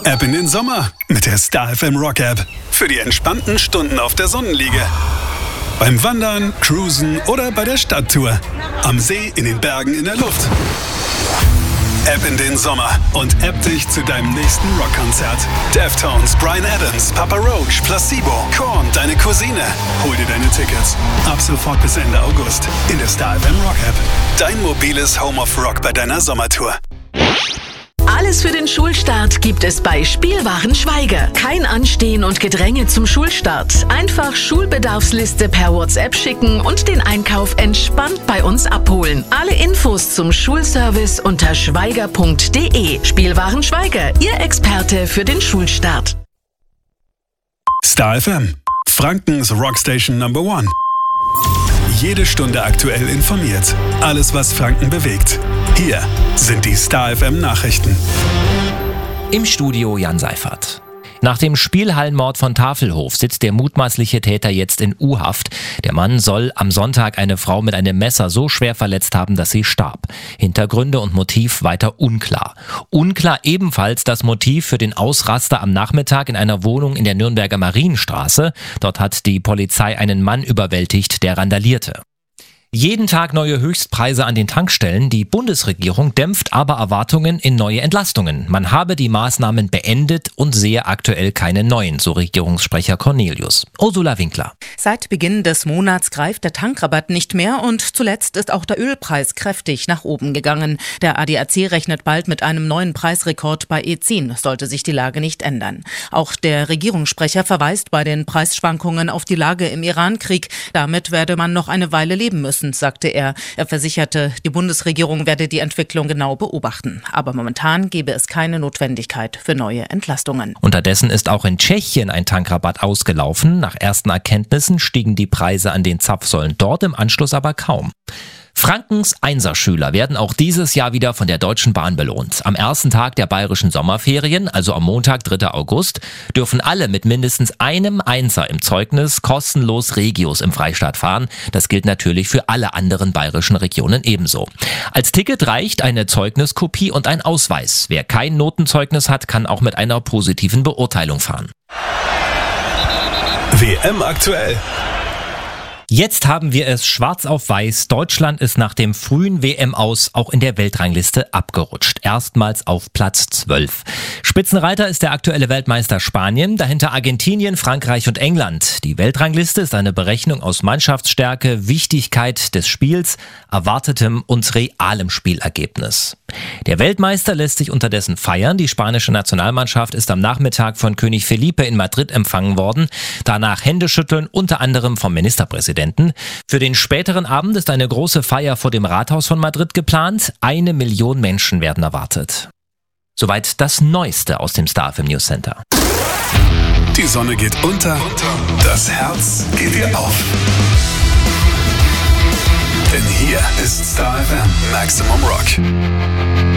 Ab in den Sommer mit der Star FM Rock App. Für die entspannten Stunden auf der Sonnenliege. Beim Wandern, Cruisen oder bei der Stadttour. Am See, in den Bergen, in der Luft. Ab in den Sommer und app dich zu deinem nächsten Rockkonzert. Deftones, Bryan Adams, Papa Roach, Placebo, Korn, deine Cousine. Hol dir deine Tickets. Ab sofort bis Ende August in der Star FM Rock App. Dein mobiles Home of Rock bei deiner Sommertour. Alles für den Schulstart gibt es bei Spielwarenschweiger. Kein Anstehen und Gedränge zum Schulstart. Einfach Schulbedarfsliste per WhatsApp schicken und den Einkauf entspannt bei uns abholen. Alle Infos zum Schulservice unter schweiger.de. Spielwarenschweiger, Ihr Experte für den Schulstart. Star FM, Frankens Rockstation Number 1. Jede Stunde aktuell informiert. Alles, was Franken bewegt. Hier sind die Star FM Nachrichten. Im Studio Jan Seifert. Nach dem Spielhallenmord von Tafelhof sitzt der mutmaßliche Täter jetzt in U-Haft. Der Mann soll am Sonntag eine Frau mit einem Messer so schwer verletzt haben, dass sie starb. Hintergründe und Motiv weiter unklar. Unklar ebenfalls das Motiv für den Ausraster am Nachmittag in einer Wohnung in der Nürnberger Marienstraße. Dort hat die Polizei einen Mann überwältigt, der randalierte. Jeden Tag neue Höchstpreise an den Tankstellen. Die Bundesregierung dämpft aber Erwartungen in neue Entlastungen. Man habe die Maßnahmen beendet und sehe aktuell keine neuen, so Regierungssprecher Cornelius. Ursula Winkler. Seit Beginn des Monats greift der Tankrabatt nicht mehr und zuletzt ist auch der Ölpreis kräftig nach oben gegangen. Der ADAC rechnet bald mit einem neuen Preisrekord bei E10, sollte sich die Lage nicht ändern. Auch der Regierungssprecher verweist bei den Preisschwankungen auf die Lage im Irankrieg. Damit werde man noch eine Weile leben müssen, sagte er. Er versicherte, die Bundesregierung werde die Entwicklung genau beobachten. Aber momentan gebe es keine Notwendigkeit für neue Entlastungen. Unterdessen ist auch in Tschechien ein Tankrabatt ausgelaufen. Nach ersten Erkenntnissen stiegen die Preise an den Zapfsäulen dort, im Anschluss aber kaum. Frankens Einserschüler werden auch dieses Jahr wieder von der Deutschen Bahn belohnt. Am ersten Tag der bayerischen Sommerferien, also am Montag, 3. August, dürfen alle mit mindestens einem Einser im Zeugnis kostenlos Regios im Freistaat fahren. Das gilt natürlich für alle anderen bayerischen Regionen ebenso. Als Ticket reicht eine Zeugniskopie und ein Ausweis. Wer kein Notenzeugnis hat, kann auch mit einer positiven Beurteilung fahren. WM aktuell. Jetzt haben wir es schwarz auf weiß. Deutschland ist nach dem frühen WM-Aus auch in der Weltrangliste abgerutscht. Erstmals auf Platz 12. Spitzenreiter ist der aktuelle Weltmeister Spanien, dahinter Argentinien, Frankreich und England. Die Weltrangliste ist eine Berechnung aus Mannschaftsstärke, Wichtigkeit des Spiels, erwartetem und realem Spielergebnis. Der Weltmeister lässt sich unterdessen feiern. Die spanische Nationalmannschaft ist am Nachmittag von König Felipe in Madrid empfangen worden. Danach Händeschütteln, unter anderem vom Ministerpräsidenten. Für den späteren Abend ist eine große Feier vor dem Rathaus von Madrid geplant. 1 Million Menschen werden erwartet. Soweit das Neueste aus dem Star FM News Center. Die Sonne geht unter, das Herz geht dir auf. Denn hier ist Star FM Maximum Rock.